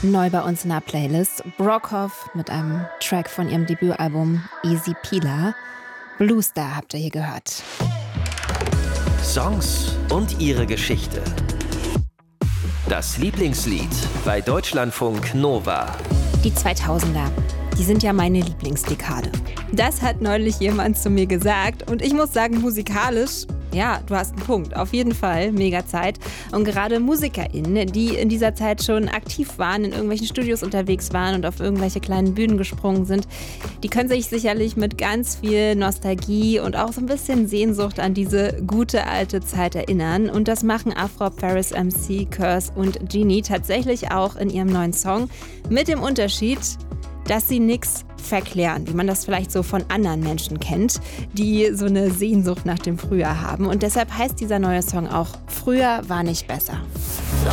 Neu bei uns in der Playlist Brockhoff mit einem Track von ihrem Debütalbum Easy Peeler. Bluestar habt ihr hier gehört. Songs und ihre Geschichte. Das Lieblingslied bei Deutschlandfunk Nova. Die 2000er, die sind ja meine Lieblingsdekade. Das hat neulich jemand zu mir gesagt und ich muss sagen, musikalisch, ja, du hast einen Punkt. Auf jeden Fall, mega Zeit. Und gerade MusikerInnen, die in dieser Zeit schon aktiv waren, in irgendwelchen Studios unterwegs waren und auf irgendwelche kleinen Bühnen gesprungen sind, die können sich sicherlich mit ganz viel Nostalgie und auch so ein bisschen Sehnsucht an diese gute alte Zeit erinnern. Und das machen Afro, Paris MC, Curse und Genie tatsächlich auch in ihrem neuen Song. Mit dem Unterschied, dass sie nichts verklären, wie man das vielleicht so von anderen Menschen kennt, die so eine Sehnsucht nach dem Früher haben. Und deshalb heißt dieser neue Song auch Früher war nicht besser. So